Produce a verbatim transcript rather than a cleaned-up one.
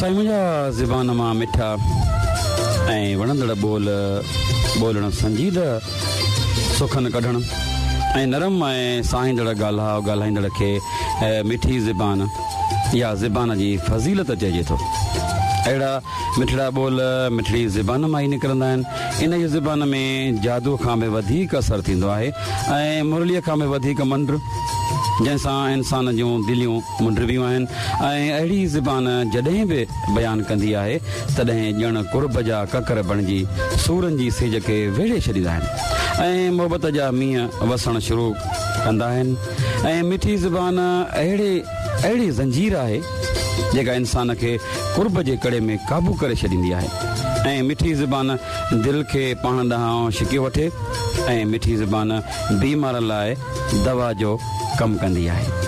साईं मुंहिंजा ज़बान मां मिठा ऐं वणंदड़ ॿोल ॿोलण संजीदा सुखन कढण ऐं नरम ऐं साईंदड़ ॻाल्हायो ॻाल्हाईंदड़ खे मिठी ज़बान या ज़बान जी फज़ीलत चइजे थो। अहिड़ा मिठड़ा ॿोल मिठड़ी ज़बान मां ई निकिरंदा आहिनि। इन जी ज़बान में जादू खां बि वधीक असरु थींदो आहे ऐं मुरलीअ खां बि वधीक मंड, जंहिंसां इंसान जूं दिलियूं मुंडबियूं आहिनि। ऐं अहिड़ी ज़बान जॾहिं बि बयानु कंदी आहे तॾहिं ॼण कुर्ब जा ककर बणिजी सूरनि जी सिज खे वेड़े छॾींदा आहिनि ऐं मोहबत जा मींहं वसणु शुरू कंदा आहिनि। ऐं मिठी ज़बान अहिड़े अहिड़ी ज़ंजीर आहे जेका इंसान खे कुर्ब जे कड़े में क़ाबू करे छॾींदी आहे। ऐं मिठी ज़बान दिलि खे पाण ॾांहुं छिके वठे ऐं मिठी ज़बान बीमार लाइ दवा जो कमु कंदी आहे।